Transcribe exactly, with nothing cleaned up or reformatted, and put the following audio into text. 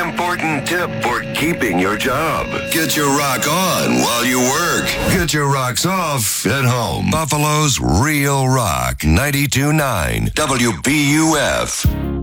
important tip for keeping your job. Get your rock on while you work. Get your rocks off at home. Buffalo's Real Rock, ninety-two point nine W B U F.